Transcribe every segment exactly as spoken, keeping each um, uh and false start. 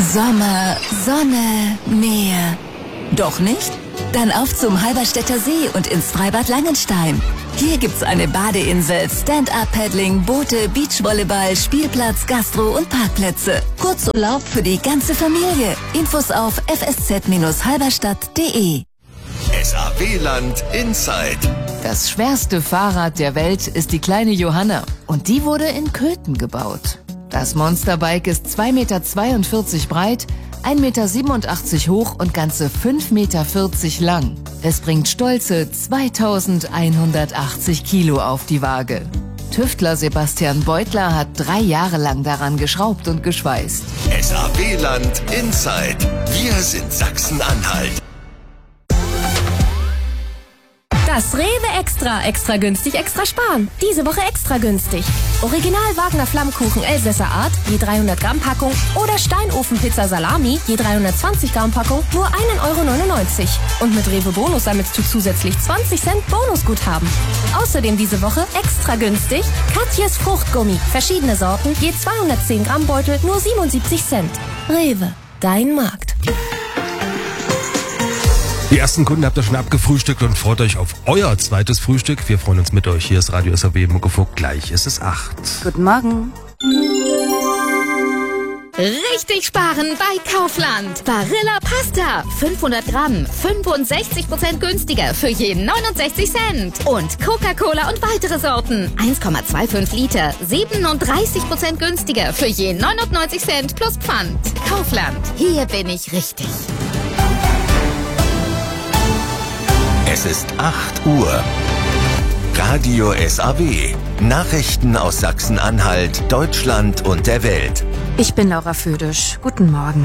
Sommer, Sonne, Meer. Doch nicht? Dann auf zum Halberstädter See und ins Freibad Langenstein. Hier gibt's eine Badeinsel, Stand-Up-Paddling, Boote, Beachvolleyball, Spielplatz, Gastro und Parkplätze. Kurzurlaub für die ganze Familie. Infos auf f s z Bindestrich halberstadt punkt de. S A W-Land Inside. Das schwerste Fahrrad der Welt ist die kleine Johanna. Und die wurde in Köthen gebaut. Das Monsterbike ist zwei Komma zweiundvierzig Meter breit, ein Komma siebenundachtzig Meter hoch und ganze fünf Komma vierzig Meter lang. Es bringt stolze zweitausendeinhundertachtzig Kilo auf die Waage. Tüftler Sebastian Beutler hat drei Jahre lang daran geschraubt und geschweißt. S A W-Land Inside. Wir sind Sachsen-Anhalt. Das Rewe Extra. Extra günstig, extra sparen. Diese Woche extra günstig. Original Wagner Flammkuchen Elsässer Art, je dreihundert Gramm Packung. Oder Steinofenpizza Salami, je dreihundertzwanzig Gramm Packung, nur ein Euro neunundneunzig. Und mit Rewe Bonus sammelst du zusätzlich zwanzig Cent Bonusguthaben. Außerdem diese Woche extra günstig Katjes Fruchtgummi. Verschiedene Sorten, je zweihundertzehn Gramm Beutel, nur siebenundsiebzig Cent. Rewe, dein Markt. Die ersten Kunden habt ihr schon abgefrühstückt und freut euch auf euer zweites Frühstück. Wir freuen uns mit euch. Hier ist Radio S A W Muckefuck. Gleich ist es acht. Guten Morgen. Richtig sparen bei Kaufland. Barilla Pasta. fünfhundert Gramm. fünfundsechzig Prozent günstiger für je neunundsechzig Cent. Und Coca-Cola und weitere Sorten. eins Komma fünfundzwanzig Liter. siebenunddreißig Prozent günstiger für je neunundneunzig Cent plus Pfand. Kaufland. Hier bin ich richtig. Es ist acht Uhr. Radio S A W. Nachrichten aus Sachsen-Anhalt, Deutschland und der Welt. Ich bin Laura Födisch. Guten Morgen.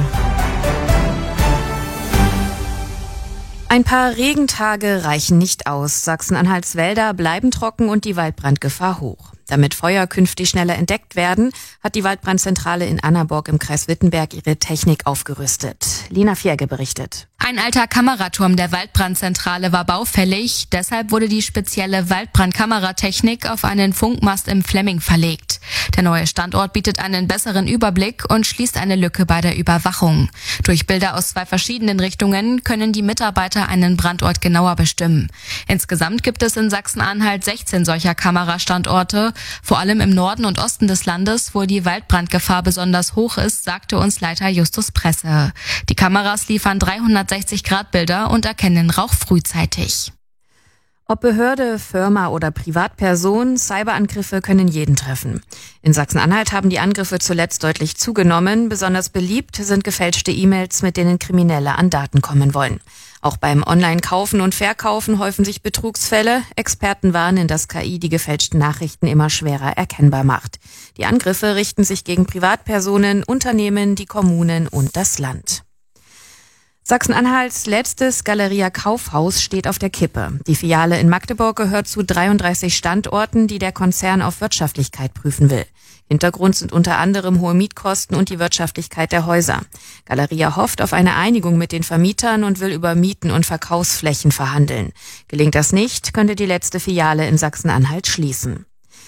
Ein paar Regentage reichen nicht aus. Sachsen-Anhalts Wälder bleiben trocken und die Waldbrandgefahr hoch. Damit Feuer künftig schneller entdeckt werden, hat die Waldbrandzentrale in Annaburg im Kreis Wittenberg ihre Technik aufgerüstet. Lina Fierge berichtet. Ein alter Kameraturm der Waldbrandzentrale war baufällig, deshalb wurde die spezielle Waldbrandkameratechnik auf einen Funkmast im Flemming verlegt. Der neue Standort bietet einen besseren Überblick und schließt eine Lücke bei der Überwachung. Durch Bilder aus zwei verschiedenen Richtungen können die Mitarbeiter einen Brandort genauer bestimmen. Insgesamt gibt es in Sachsen-Anhalt sechzehn solcher Kamerastandorte, vor allem im Norden und Osten des Landes, wo die Waldbrandgefahr besonders hoch ist, sagte uns Leiter Justus Presse. Die Kameras liefern dreihundertsechzig Grad Bilder und erkennen Rauch frühzeitig. Ob Behörde, Firma oder Privatperson, Cyberangriffe können jeden treffen. In Sachsen-Anhalt haben die Angriffe zuletzt deutlich zugenommen. Besonders beliebt sind gefälschte E-Mails, mit denen Kriminelle an Daten kommen wollen. Auch beim Online-Kaufen und Verkaufen häufen sich Betrugsfälle. Experten warnen, dass K I die gefälschten Nachrichten immer schwerer erkennbar macht. Die Angriffe richten sich gegen Privatpersonen, Unternehmen, die Kommunen und das Land. Sachsen-Anhalts letztes Galeria Kaufhaus steht auf der Kippe. Die Filiale in Magdeburg gehört zu dreiunddreißig Standorten, die der Konzern auf Wirtschaftlichkeit prüfen will. Hintergrund sind unter anderem hohe Mietkosten und die Wirtschaftlichkeit der Häuser. Galeria hofft auf eine Einigung mit den Vermietern und will über Mieten und Verkaufsflächen verhandeln. Gelingt das nicht, könnte die letzte Filiale in Sachsen-Anhalt schließen.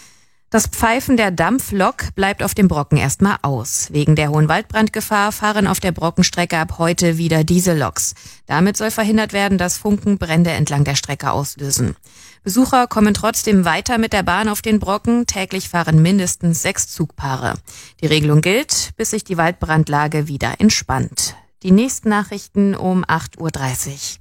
Das Pfeifen der Dampflok bleibt auf dem Brocken erstmal aus. Wegen der hohen Waldbrandgefahr fahren auf der Brockenstrecke ab heute wieder Dieselloks. Damit soll verhindert werden, dass Funken Brände entlang der Strecke auslösen. Besucher kommen trotzdem weiter mit der Bahn auf den Brocken. Täglich fahren mindestens sechs Zugpaare. Die Regelung gilt, bis sich die Waldbrandlage wieder entspannt. Die nächsten Nachrichten um acht Uhr dreißig.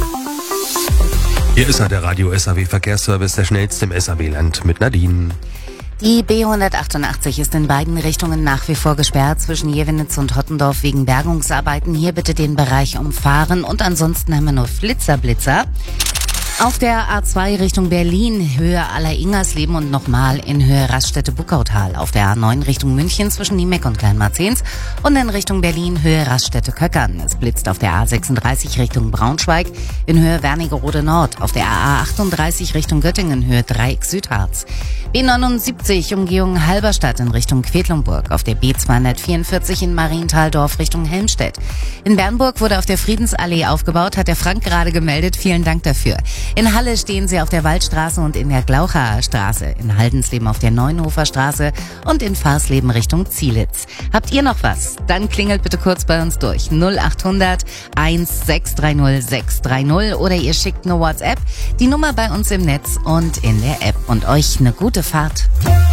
Hier ist er, der Radio S A W Verkehrsservice, der schnellste im S A W-Land mit Nadine. Die B hundertachtundachtzig ist in beiden Richtungen nach wie vor gesperrt zwischen Jevenitz und Hottendorf wegen Bergungsarbeiten. Hier bitte den Bereich umfahren und ansonsten haben wir nur Flitzerblitzer. Auf der A zwei Richtung Berlin, Höhe Aller-Ingersleben und nochmal in Höhe Raststätte-Buckautal. Auf der A neun Richtung München zwischen Niemeck und Kleinmarzens und in Richtung Berlin Höhe Raststätte-Köckern. Es blitzt auf der A sechsunddreißig Richtung Braunschweig in Höhe Wernigerode Nord. Auf der A achtunddreißig Richtung Göttingen Höhe Dreieck Südharz. B neunundsiebzig Umgehung Halberstadt in Richtung Quedlinburg. Auf der B zweihundertvierundvierzig in Marienthaldorf Richtung Helmstedt. In Bernburg wurde auf der Friedensallee aufgebaut, hat der Frank gerade gemeldet. Vielen Dank dafür. In Halle stehen sie auf der Waldstraße und in der Glauchaer Straße, in Haldensleben auf der Neunhofer Straße und in Farsleben Richtung Zielitz. Habt ihr noch was? Dann klingelt bitte kurz bei uns durch. null achthundert eins sechs drei null sechs drei null oder ihr schickt eine WhatsApp. Die Nummer bei uns im Netz und in der App. Und euch eine gute Fahrt.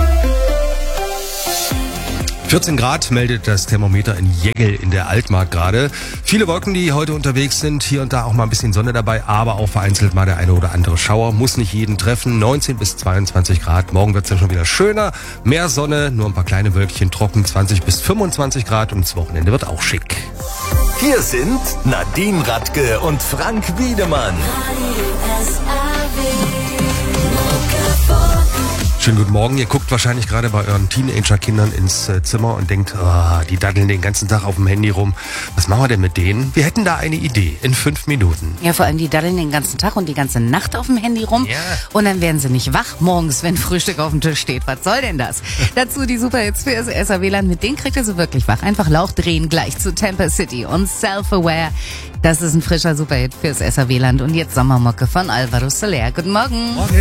vierzehn Grad meldet das Thermometer in Jägel in der Altmark gerade. Viele Wolken, die heute unterwegs sind. Hier und da auch mal ein bisschen Sonne dabei, aber auch vereinzelt mal der eine oder andere Schauer. Muss nicht jeden treffen. neunzehn bis zweiundzwanzig Grad. Morgen wird es dann schon wieder schöner. Mehr Sonne, nur ein paar kleine Wölkchen trocken. zwanzig bis fünfundzwanzig Grad und das Wochenende wird auch schick. Hier sind Nadine Radke und Frank Wiedemann. Schönen guten Morgen. Ihr guckt wahrscheinlich gerade bei euren Teenager-Kindern ins äh, Zimmer und denkt, oh, die daddeln den ganzen Tag auf dem Handy rum. Was machen wir denn mit denen? Wir hätten da eine Idee in fünf Minuten. Ja, vor allem die daddeln den ganzen Tag und die ganze Nacht auf dem Handy rum. Ja. Und dann werden sie nicht wach morgens, wenn Frühstück auf dem Tisch steht. Was soll denn das? Dazu die Superhits für das S A W-Land. Mit denen kriegt ihr sie wirklich wach. Einfach Lauch drehen gleich zu Tampa City und Self-Aware. Das ist ein frischer Superhit fürs S A W-Land. Und jetzt Sommermucke von Alvaro Soler. Guten Morgen. Morgen.